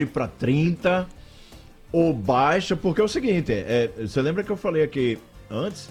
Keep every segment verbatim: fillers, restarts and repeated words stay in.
para trinta ou baixa, porque é o seguinte, é, você lembra que eu falei aqui antes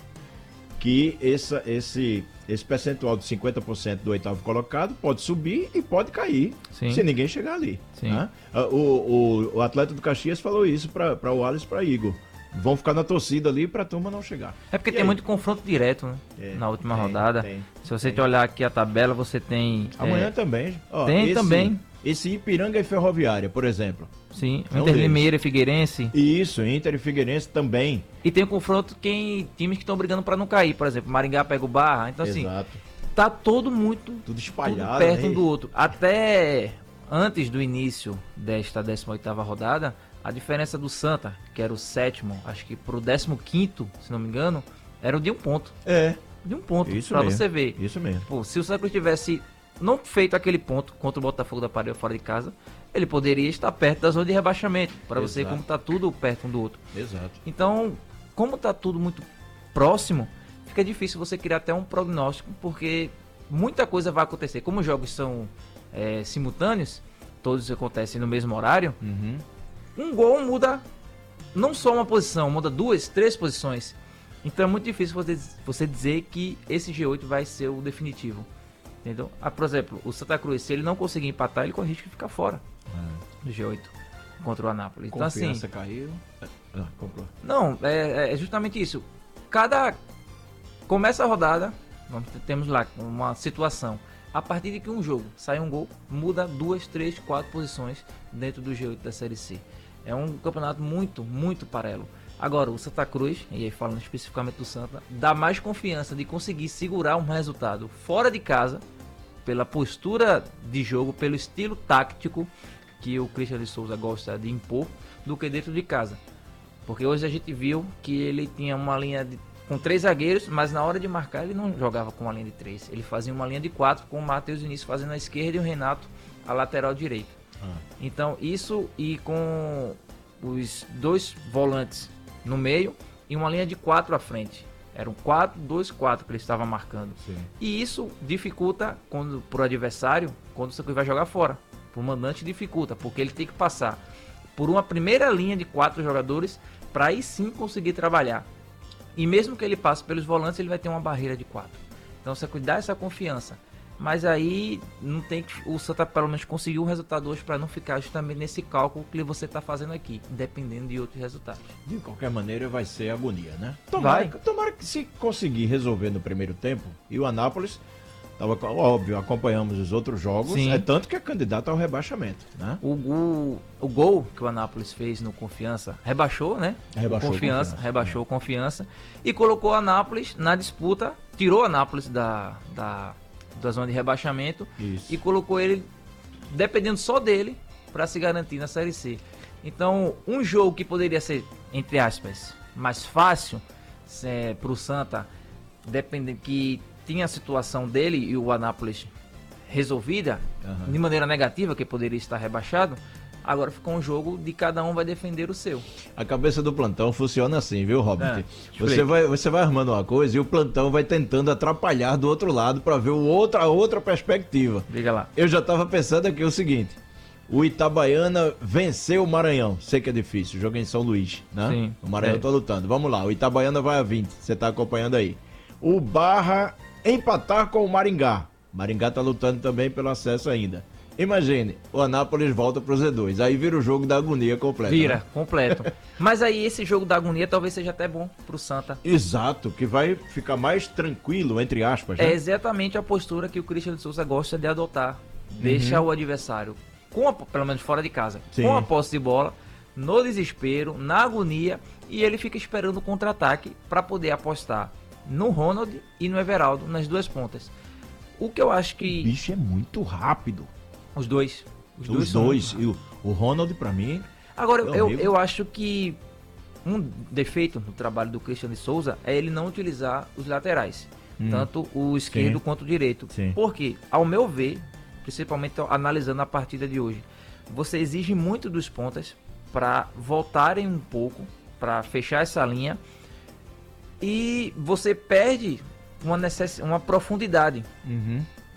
que essa, esse, esse percentual de cinquenta por cento do oitavo colocado pode subir e pode cair. Sim. Se ninguém chegar ali. Né? O, o, o atleta do Caxias falou isso para o Alisson e para Igor. Vão ficar na torcida ali para a turma não chegar. É porque e tem aí? muito confronto direto, né? É, na última tem, rodada. Tem, Se você tem. olhar aqui a tabela, você tem... Amanhã é... também. Ó, tem esse, também. Esse Ipiranga e Ferroviária, por exemplo. Sim, é um Inter deles. Limeira e Figueirense. Isso, Inter e Figueirense também. E tem o confronto quem times que estão brigando para não cair, por exemplo, Maringá pega o Barra. Então assim, Exato. tá todo muito Tudo espalhado, tudo perto né? um do outro. Até antes do início desta décima oitava rodada, a diferença do Santa, que era o sétimo, acho que pro décimo quinto, se não me engano, era o de um ponto. É. De um ponto, Isso pra mesmo. você ver. Isso mesmo. Pô, se o Santa Cruz tivesse não feito aquele ponto contra o Botafogo da Paraíba fora de casa, ele poderia estar perto da zona de rebaixamento, para você como tá tudo perto um do outro. Exato. Então, como tá tudo muito próximo, fica difícil você criar até um prognóstico, porque muita coisa vai acontecer. Como os jogos são é, simultâneos, todos acontecem no mesmo horário, Uhum. um gol muda não só uma posição, muda duas, três posições. Então é muito difícil você, você dizer que esse G oito vai ser o definitivo. Entendeu? Ah, por exemplo, o Santa Cruz, se ele não conseguir empatar, ele corre risco de ficar fora é. do G oito contra o Anápolis. Então, Confiança assim, caiu. Ah, comprou. Não, é, é justamente isso. Cada. Começa a rodada, vamos, temos lá uma situação. A partir de que um jogo sai um gol, muda duas, três, quatro posições dentro do G oito da Série C. É um campeonato muito, muito parelho. Agora, o Santa Cruz, e aí falando especificamente do Santa, dá mais confiança de conseguir segurar um resultado fora de casa, pela postura de jogo, pelo estilo tático que o Christian de Souza gosta de impor, do que dentro de casa. Porque hoje a gente viu que ele tinha uma linha de, com três zagueiros, mas na hora de marcar ele não jogava com uma linha de três. Ele fazia uma linha de quatro, com o Matheus Início fazendo a esquerda e o Renato a lateral direita. Ah. Então, isso e com os dois volantes no meio e uma linha de quatro à frente. Eram quatro, dois, quatro que ele estava marcando. Sim. E isso dificulta quando pro adversário, quando você vai jogar fora. Pro mandante dificulta, porque ele tem que passar por uma primeira linha de quatro jogadores para aí sim conseguir trabalhar. E mesmo que ele passe pelos volantes, ele vai ter uma barreira de quatro. Então você cuidar essa confiança. Mas aí não tem que, o Santa pelo menos conseguiu um resultado hoje para não ficar justamente nesse cálculo que você está fazendo aqui, dependendo de outros resultados. De qualquer maneira vai ser agonia, né? Tomara, tomara que se conseguir resolver no primeiro tempo, e o Anápolis, tava, óbvio, acompanhamos os outros jogos, Sim. é tanto que é candidato ao rebaixamento, né? O, o, o gol que o Anápolis fez no Confiança, rebaixou, né? Rebaixou confiança, confiança, rebaixou é. Confiança, e colocou o Anápolis na disputa, tirou o Anápolis da... da da zona de rebaixamento. Isso. E colocou ele, dependendo só dele, para se garantir na Série C. Então, um jogo que poderia ser, entre aspas, mais fácil é, para o Santa, dependendo que tinha a situação dele e o Anápolis resolvida, uhum. de maneira negativa, que poderia estar rebaixado, agora ficou um jogo de cada um vai defender o seu. A cabeça do plantão funciona assim, viu, Robert? É, você, vai, você vai armando uma coisa e o plantão vai tentando atrapalhar do outro lado para ver o outra, a outra perspectiva. Diga lá. Eu já estava pensando aqui o seguinte, o Itabaiana venceu o Maranhão. Sei que é difícil, jogo em São Luís, né? Sim, o Maranhão é. tá lutando. Vamos lá, o Itabaiana vai a vinte, você tá acompanhando aí. O Barra empatar com o Maringá. Maringá tá lutando também pelo acesso ainda. Imagine, o Anápolis volta pro Z dois, aí vira o jogo da agonia completo. Vira, né? completo. Mas aí esse jogo da agonia talvez seja até bom pro Santa. Exato, que vai ficar mais tranquilo, entre aspas. Né? É exatamente a postura que o Christian de Souza gosta de adotar. Deixa uhum. o adversário, com a, pelo menos fora de casa, Sim. com a posse de bola, no desespero, na agonia, e ele fica esperando o contra-ataque para poder apostar no Ronald e no Everaldo, nas duas pontas. O que eu acho que... O bicho é muito rápido. Os dois. Os, os dois. dois. E o, o Ronald, pra mim... Agora, eu, eu acho que um defeito no trabalho do Christian de Souza é ele não utilizar os laterais. Hum. Tanto o esquerdo Sim. quanto o direito. Sim. Porque, ao meu ver, principalmente analisando a partida de hoje, você exige muito dos pontas para voltarem um pouco, para fechar essa linha. E você perde uma, necess... uma profundidade. Uhum.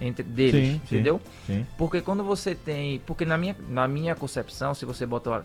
entre deles, Sim, sim, entendeu? sim. Porque quando você tem, porque na minha, na minha concepção, se você botar